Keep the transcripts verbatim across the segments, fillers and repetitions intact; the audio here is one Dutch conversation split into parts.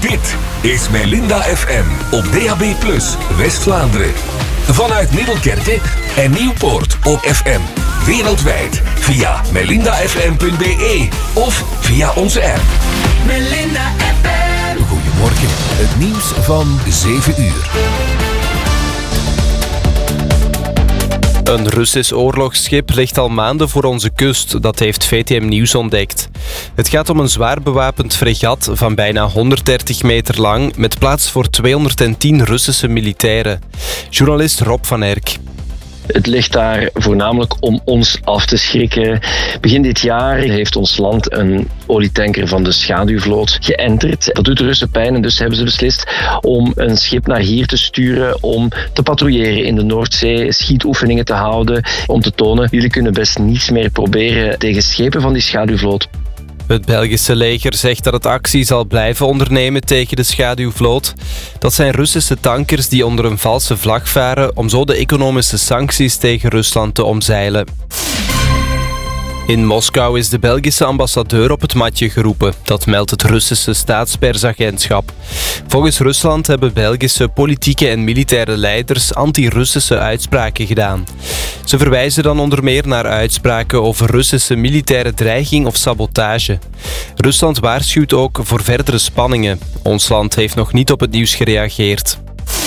Dit is Melinda F M op D A B plus, West-Vlaanderen. Vanuit Middelkerke en Nieuwpoort op F M. Wereldwijd via melinda f m punt b e of via onze app. Melinda F M. Goedemorgen, het nieuws van zeven uur. Een Russisch oorlogsschip ligt al maanden voor onze kust, dat heeft V T M Nieuws ontdekt. Het gaat om een zwaar bewapend fregat van bijna honderddertig meter lang met plaats voor tweehonderdtien Russische militairen. Journalist Rob van Erk. Het ligt daar voornamelijk om ons af te schrikken. Begin dit jaar heeft ons land een olietanker van de schaduwvloot geënterd. Dat doet de Russen pijn en dus hebben ze beslist om een schip naar hier te sturen om te patrouilleren in de Noordzee, schietoefeningen te houden, om te tonen, jullie kunnen best niets meer proberen tegen schepen van die schaduwvloot. Het Belgische leger zegt dat het actie zal blijven ondernemen tegen de schaduwvloot. Dat zijn Russische tankers die onder een valse vlag varen om zo de economische sancties tegen Rusland te omzeilen. In Moskou is de Belgische ambassadeur op het matje geroepen. Dat meldt het Russische staatspersagentschap. Volgens Rusland hebben Belgische politieke en militaire leiders anti-Russische uitspraken gedaan. Ze verwijzen dan onder meer naar uitspraken over Russische militaire dreiging of sabotage. Rusland waarschuwt ook voor verdere spanningen. Ons land heeft nog niet op het nieuws gereageerd.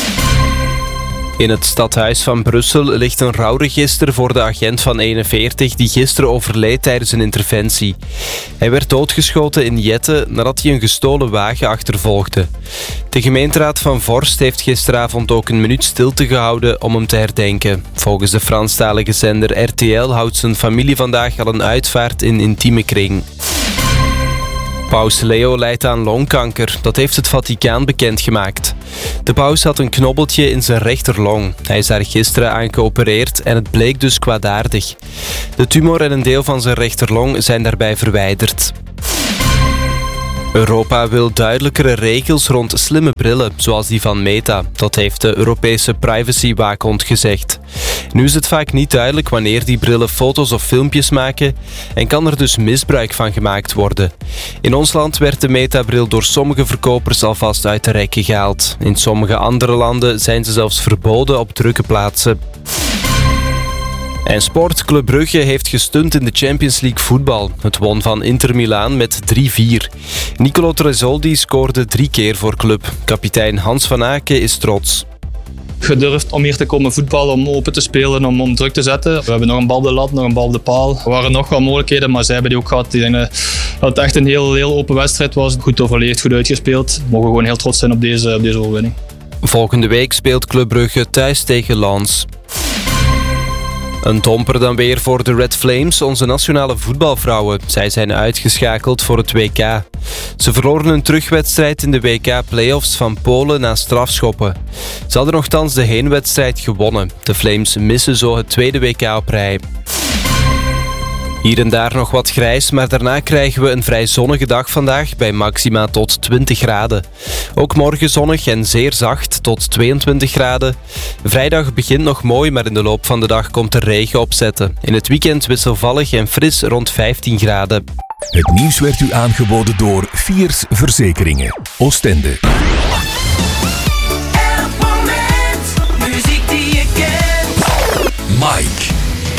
In het stadhuis van Brussel ligt een rouwregister voor de agent van eenenveertig die gisteren overleed tijdens een interventie. Hij werd doodgeschoten in Jette nadat hij een gestolen wagen achtervolgde. De gemeenteraad van Vorst heeft gisteravond ook een minuut stilte gehouden om hem te herdenken. Volgens de Franstalige zender R T L houdt zijn familie vandaag al een uitvaart in intieme kring. Paus Leo lijdt aan longkanker, dat heeft het Vaticaan bekendgemaakt. De paus had een knobbeltje in zijn rechterlong. Hij is daar gisteren aan geopereerd en het bleek dus kwaadaardig. De tumor en een deel van zijn rechterlong zijn daarbij verwijderd. Europa wil duidelijkere regels rond slimme brillen, zoals die van Meta. Dat heeft de Europese privacywaakhond gezegd. Nu is het vaak niet duidelijk wanneer die brillen foto's of filmpjes maken en kan er dus misbruik van gemaakt worden. In ons land werd de Meta-bril door sommige verkopers alvast uit de rekken gehaald. In sommige andere landen zijn ze zelfs verboden op drukke plaatsen. En sport, Club Brugge heeft gestunt in de Champions League voetbal. Het won van Inter Milaan met drie vier. Nicolo Tresoldi scoorde drie keer voor club. Kapitein Hans van Aken is trots. Gedurfd om hier te komen voetballen, om open te spelen, om, om druk te zetten. We hebben nog een bal op de lat, nog een bal op de paal. Er waren nog wat mogelijkheden, maar zij hebben die ook gehad. Ik denk dat het echt een heel, heel open wedstrijd was. Goed overleefd, goed uitgespeeld. We mogen gewoon heel trots zijn op deze, op deze overwinning. Volgende week speelt Club Brugge thuis tegen Lens. Een domper dan weer voor de Red Flames, onze nationale voetbalvrouwen. Zij zijn uitgeschakeld voor het W K. Ze verloren een terugwedstrijd in de W K-playoffs van Polen na strafschoppen. Ze hadden nochtans de heenwedstrijd gewonnen. De Flames missen zo het tweede W K op rij. Hier en daar nog wat grijs, maar daarna krijgen we een vrij zonnige dag vandaag bij maxima tot twintig graden. Ook morgen zonnig en zeer zacht tot tweeëntwintig graden. Vrijdag begint nog mooi, maar in de loop van de dag komt er regen opzetten. In het weekend wisselvallig en fris rond vijftien graden. Het nieuws werd u aangeboden door Fiers Verzekeringen. Oostende. Elk moment, muziek die je kent. Mike.